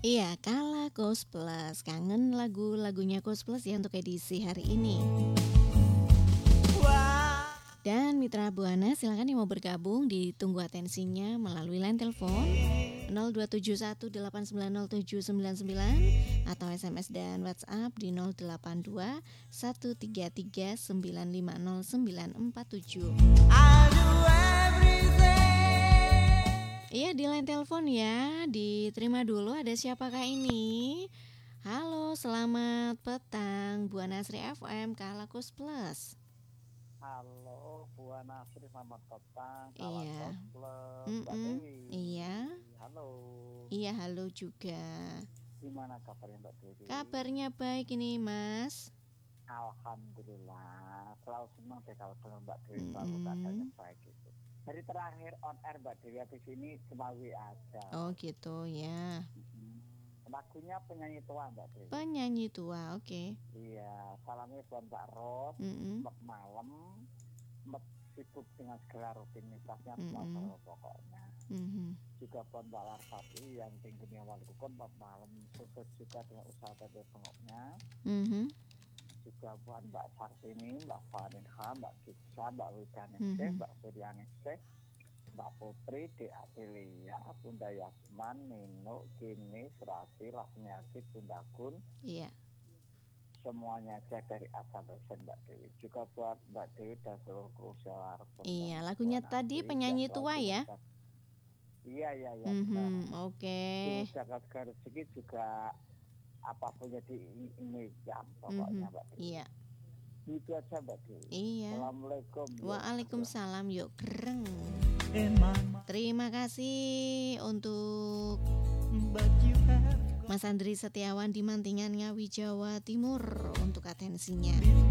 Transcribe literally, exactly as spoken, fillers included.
Iya, Kala Koes Plus. Kangen lagu-lagunya Koes Plus ya untuk edisi hari ini. Dan Mitra Buana silakan yang mau bergabung ditunggu atensinya melalui line telepon nol dua tujuh satu delapan sembilan nol tujuh sembilan sembilan atau S M S dan WhatsApp di nol delapan dua satu tiga tiga sembilan lima nol sembilan empat tujuh. Iya, di line telepon ya. Diterima dulu, ada siapakah ini? Halo, selamat petang Buana Asri F M Kala Koes Plus. Halo, Buan Asri, selamat petang. Kala Iya. Koes Plus, Mbak Mm-mm. Dewi. Iya. Halo. Iya, halo juga. Gimana kabarnya Mbak Dewi? Kabarnya baik ini, Mas. Alhamdulillah. Selalu senang deh kalau dengar Mbak Dewi selalu Mm-mm. keadaannya baik gitu. Hari terakhir on air Mbak Dewi habis ini cuma W A aja. Oh gitu ya. Mm-mm. Lagunya penyanyi tua Mbak Dewi. Penyanyi tua, oke. Iya, salamnya buat Mbak Ros, Mm-mm. Mbak Malam, Mbak sibuk dengan segala rutinitasnya semua Mm-mm. selalu pokoknya. Mhm. Juga buat Mbak Larsati yang tingginya wali hukum Mbak Malam sukses juga dengan usaha tadi pengoknya. Mhm. Juga buat Mbak Sartini, Mbak Farinha, Mbak Kisa, Mbak Widanese, Mhm. Mbak Suryanese, Mbak Putri, Dek Adelia, Bunda Yasman, Nino, Kini, Surati, Lasmiati, Bunda Gun, Iya. semuanya aja dari asal dosen Mbak Dewi. Juga buat Mbak Dewi dan seluruh krusialar. Iya, lagunya tadi penyanyi tua ya. Iya, iya, iya. Mhm. Oke. Jaga segala rezeki juga apapun jadi ini jam pokoknya Mhm. Mbak Dewi. Iya. Itu aja Mbak Dewi. Iya. Assalamualaikum. Waalaikumsalam, yuk kereng. Terima kasih untuk Mas Andri Setiawan di Mantingan, Ngawi, Jawa Timur untuk atensinya.